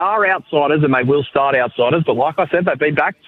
are outsiders and they will start outsiders, but like I said, they've been back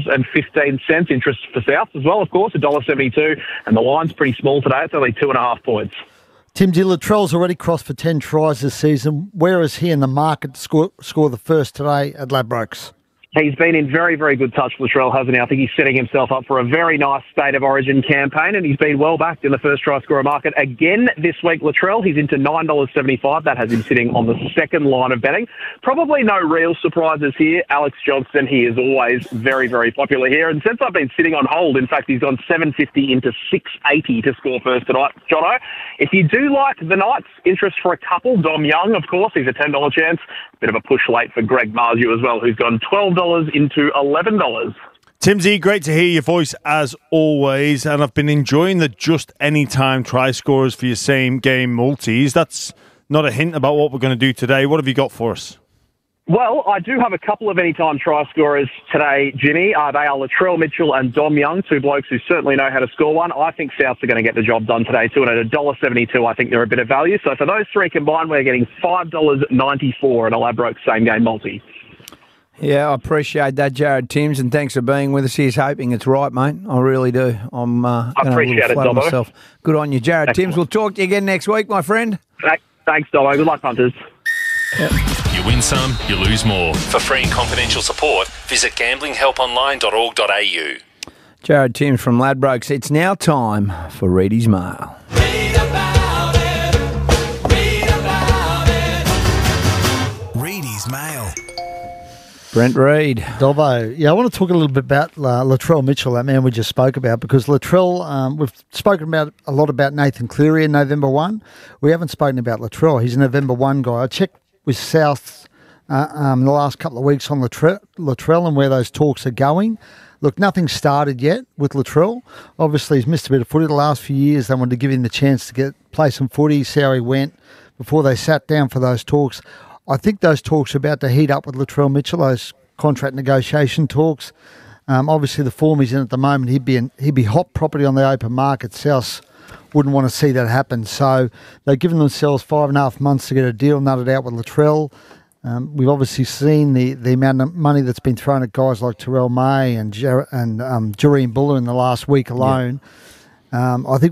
$2.15 interest for South as well, of course, $1.72, and the line's pretty small today. It's only 2.5 points. Timsy, Latrell's already crossed for 10 tries this season. Where is he in the market to score the first today at Ladbrokes? He's been in very, very good touch, Latrell, hasn't he? I think he's setting himself up for a very nice State of Origin campaign, and he's been well backed in the first try scorer market again this week. Latrell, he's into $9.75. That has him sitting on the second line of betting. Probably no real surprises here. Alex Johnston, he is always very, very popular here. And since I've been sitting on hold, in fact, he's gone $7.50 into $6.80 to score first tonight. Jono, if you do like the Knights, interest for a couple, Dom Young, of course, he's a $10 chance. Bit of a push late for Greg Marju as well, who's gone $12 into $11. Timsy, great to hear your voice as always, and I've been enjoying the just anytime try scorers for your same game multis. That's not a hint about what we're going to do today. What have you got for us? Well, I do have a couple of anytime try scorers today, Jimmy. They are Latrell Mitchell and Dom Young, two blokes who certainly know how to score one. I think Souths are going to get the job done today too, and at $1.72 I think they're a bit of value. So for those three combined, we're getting $5.94 at a Ladbrokes same-game multi. Yeah, I appreciate that, Jared Timms, and thanks for being with us. Here's hoping it's right, mate. I really do. I appreciate it, Dobbo. Myself. Good on you, Jared Timms. We'll talk to you again next week, my friend. Thanks, Dobbo. Good luck, punters. Yep. You win some, you lose more. For free and confidential support, visit gamblinghelponline.org.au. Jared Timms from Ladbrokes. It's now time for Reedy's Mail. Read about it. Read about it. Reedy's Mail. Brent Reid. Dobbo. Yeah, I want to talk a little bit about Latrell Mitchell, that man we just spoke about, because Latrell, we've spoken about a lot about Nathan Cleary in November 1. We haven't spoken about Latrell. He's a November 1 guy. I checked with South the last couple of weeks on Latrell and where those talks are going. Look, nothing's started yet with Latrell. Obviously, he's missed a bit of footy the last few years. They wanted to give him the chance to play some footy, see how he went before they sat down for those talks. I think those talks are about to heat up with Latrell Mitchell, those contract negotiation talks. Obviously, the form he's in at the moment, he'd be hot property on the open market. South wouldn't want to see that happen. So they've given themselves 5.5 months to get a deal nutted out with Latrell. We've obviously seen the amount of money that's been thrown at guys like Terrell May and Jareen Buller in the last week alone. Yeah. I think